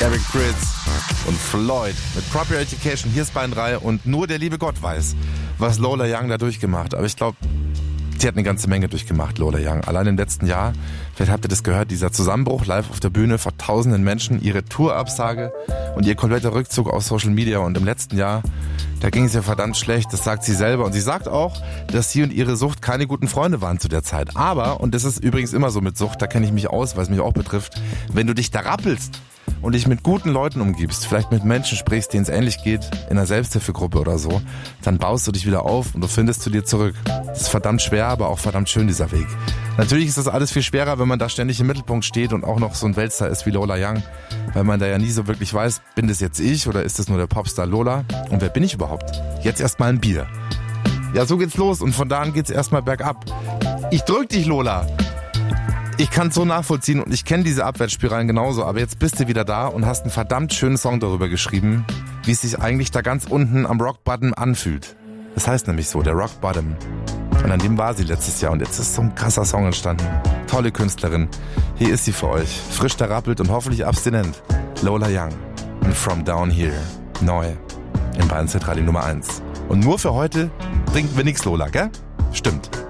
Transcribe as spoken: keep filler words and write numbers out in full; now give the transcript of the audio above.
Eric Prydz und Floyd mit Proper Education. Hier ist Bayern drei und nur der liebe Gott weiß, was Lola Young da durchgemacht hat. Aber ich glaube, sie hat eine ganze Menge durchgemacht, Lola Young. Allein im letzten Jahr, vielleicht habt ihr das gehört, dieser Zusammenbruch live auf der Bühne vor tausenden Menschen, ihre Tourabsage und ihr kompletter Rückzug aus Social Media. Und im letzten Jahr, da ging es ihr verdammt schlecht, das sagt sie selber. Und sie sagt auch, dass sie und ihre Sucht keine guten Freunde waren zu der Zeit. Aber, und das ist übrigens immer so mit Sucht, da kenne ich mich aus, weil es mich auch betrifft, wenn du dich da rappelst und dich mit guten Leuten umgibst, vielleicht mit Menschen sprichst, denen es ähnlich geht, in einer Selbsthilfegruppe oder so, dann baust du dich wieder auf und du findest zu dir zurück. Das ist verdammt schwer, aber auch verdammt schön, dieser Weg. Natürlich ist das alles viel schwerer, wenn man da ständig im Mittelpunkt steht und auch noch so ein Weltstar ist wie Lola Young, weil man da ja nie so wirklich weiß, bin das jetzt ich oder ist das nur der Popstar Lola? Und wer bin ich überhaupt? Jetzt erstmal ein Bier. Ja, so geht's los und von da an geht's erstmal bergab. Ich drück dich, Lola! Ich kann es so nachvollziehen und ich kenne diese Abwärtsspiralen genauso, aber jetzt bist du wieder da und hast einen verdammt schönen Song darüber geschrieben, wie es sich eigentlich da ganz unten am Rock Bottom anfühlt. Das heißt nämlich so, der Rock Bottom. Und an dem war sie letztes Jahr und jetzt ist so ein krasser Song entstanden. Tolle Künstlerin. Hier ist sie für euch. Frisch darappelt und hoffentlich abstinent. Lola Young. Und From Down Here. Neu. In Bayern Zentrale Nummer eins. Und nur für heute trinken wir nix, Lola, gell? Stimmt.